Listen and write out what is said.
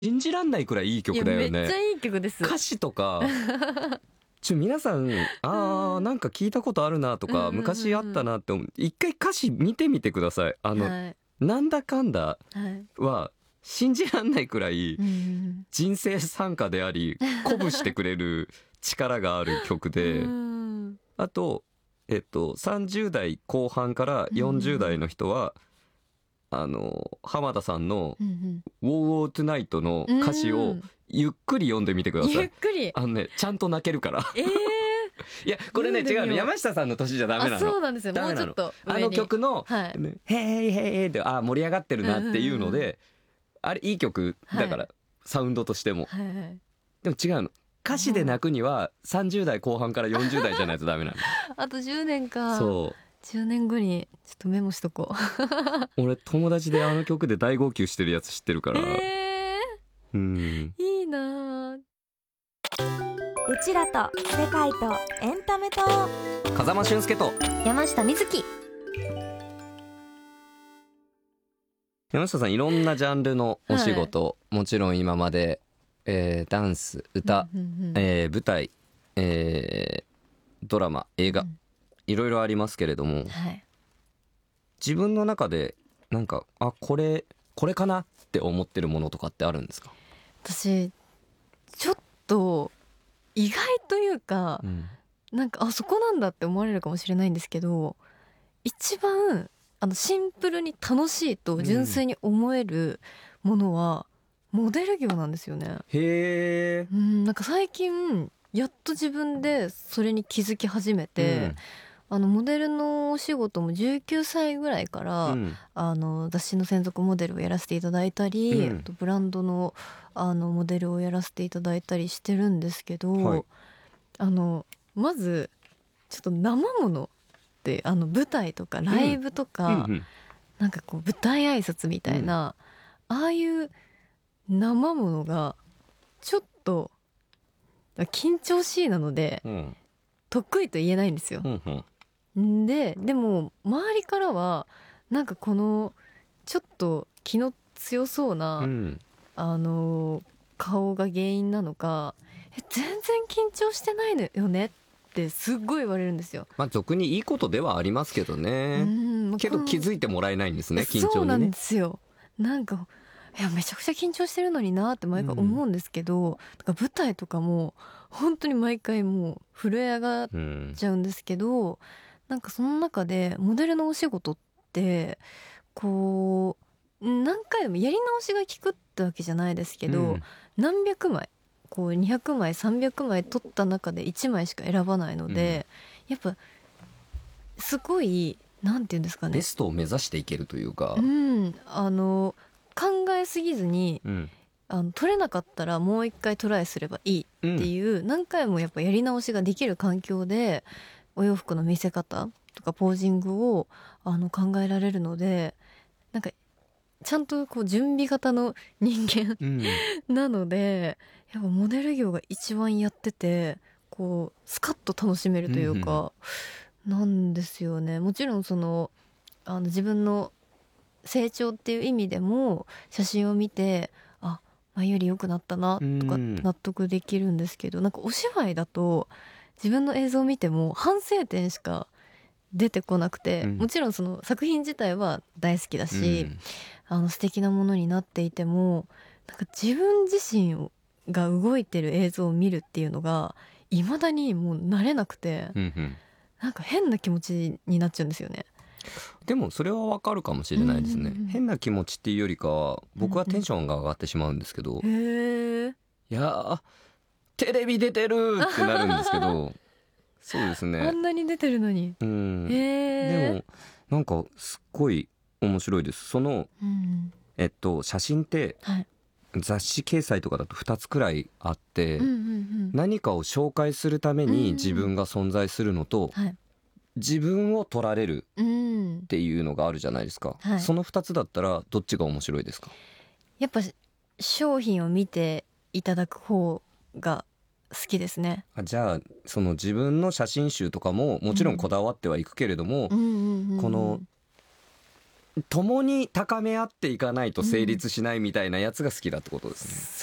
信じらんないくらいいい曲だよね。 めっちゃいい曲です。 歌詞とか皆さんなんか聞いたことあるなとか、昔あったなって思う。一回歌詞見てみてください。 はい、 なんだかんだは信じらんないくらい人生賛歌であり、鼓舞してくれる力がある曲であと30代後半から40代の人は浜田さんの「ウォーウォートゥナイト」の歌詞をゆっくり読んでみてください。 ゆっくりちゃんと泣けるからいやこれね違うの、山下さんの年じゃダメなの。 そうなんですよ。もうちょっと上に曲の「ヘイヘイ」って盛り上がってるなっていうので、あれいい曲だから、サウンドとしても、でも違うの。歌詞で泣くには30代後半から40代じゃないとダメなの。あと10年か。 そう 10年後にちょっとメモしとこう俺友達であの曲で大号泣してるやつ知ってるから。 いいな。うちらと世界とエンタメと風間俊介と山下美月。 山下さんいろんなジャンルのお仕事、もちろん今まで、ダンス、歌、舞台、ドラマ、映画、いろいろありますけれども、自分の中でなんかこれかなって思ってるものとかってあるんですか？ 私ちょっと意外というか、なんかそこなんだって思われるかもしれないんですけど、一番シンプルに楽しいと純粋に思えるものはモデル業なんですよね。 へー。 なんか最近やっと自分でそれに気づき始めて、モデルのお仕事も19歳ぐらいから、雑誌の専属モデルをやらせていただいたり、あとブランドの、モデルをやらせていただいたりしてるんですけど、まずちょっと生ものって舞台とかライブとか、なんかこう舞台挨拶みたいな、ああいう生ものがちょっと緊張しいなので、得意と言えないんですよ。でも周りからはなんかこのちょっと気の強そうな、顔が原因なのか、全然緊張してないのよねってすっごい言われるんですよ。 俗にいいことではありますけどね。けど気づいてもらえないんですね、緊張にね。 そうなんですよ。なんかめちゃくちゃ緊張してるのになって毎回思うんですけど、だから舞台とかも本当に毎回もう震え上がっちゃうんですけど、なんかその中でモデルのお仕事ってこう何回でもやり直しが効くってわけじゃないですけど、何百枚こう200枚300枚撮った中で1枚しか選ばないので、やっぱすごいなんていうんですかね、 ベストを目指していけるというか、 考えすぎずに、取れなかったらもう一回トライすればいいっていう、何回もやっぱやり直しができる環境でお洋服の見せ方とかポージングを考えられるので、なんかちゃんとこう準備型の人間、なのでやっぱモデル業が一番やっててこうスカッと楽しめるというか、なんですよね。もちろんその自分の成長っていう意味でも写真を見て前より良くなったなとか納得できるんですけど、なんかお芝居だと自分の映像を見ても反省点しか出てこなくて、もちろんその作品自体は大好きだし、素敵なものになっていても、なんか自分自身が動いてる映像を見るっていうのが未だにもう慣れなくて、なんか変な気持ちになっちゃうんですよね。 でもそれはわかるかもしれないですね、変な気持ちっていうよりかは僕はテンションが上がってしまうんですけど、いやテレビ出てるってなるんですけどそうですね、 あんなに出てるのに。 でもなんかすっごい面白いです。その、写真って、雑誌掲載とかだと2つくらいあって、何かを紹介するために自分が存在するのと、自分を撮られるっていうのがあるじゃないですか、その2つだったらどっちが面白いですか？ やっぱ商品を見ていただく方が好きですね。 じゃあその自分の写真集とかももちろんこだわってはいくけれども、この共に高め合っていかないと成立しないみたいなやつが好きだってことですね。